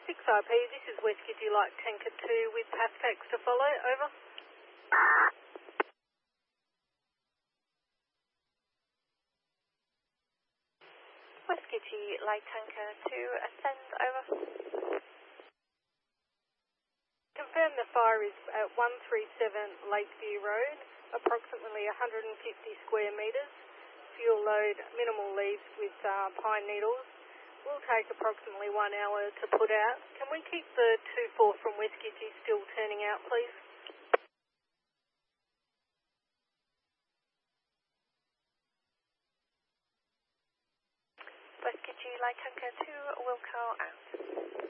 6RP, this is West Gidgee Light Tanker 2 with Pasfax to follow, over. West Gidgee Light Tanker 2, ascend, over. Confirm the fire is at 137 Lakeview Road, approximately 150 square metres. Fuel load, minimal leaves with pine needles. Will take approximately 1 hour to put out. Can we keep the 24 from West Gidgee still turning out, please? West Gidgee Light Tanker 2, Wilco out.